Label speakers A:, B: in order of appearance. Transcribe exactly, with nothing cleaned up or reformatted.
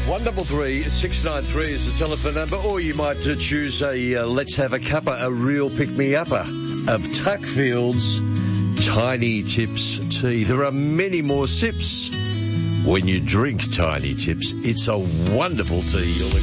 A: one double three six nine three is the telephone number, or you might uh, choose a uh, Let's Have a Cuppa, a real pick-me-upper of Tuckfield's Tiny Tips tea. There are many more sips when you drink Tiny Tips. It's a wonderful tea. You'll